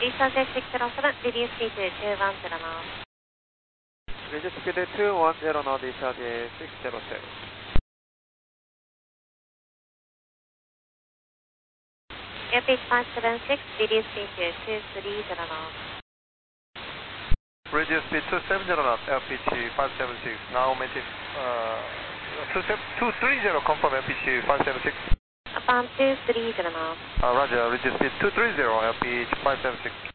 Research 607, reduce speed to 210 knots. Reduce speed to 210 knots, discharge 607. Airspeed 576, reduce speed to 230 knots. Reduce speed 270 knots, LPG 576. Now maintain 230, confirm LPG 576. Upon 230 knots. Roger, reduce speed 230, LPG 576.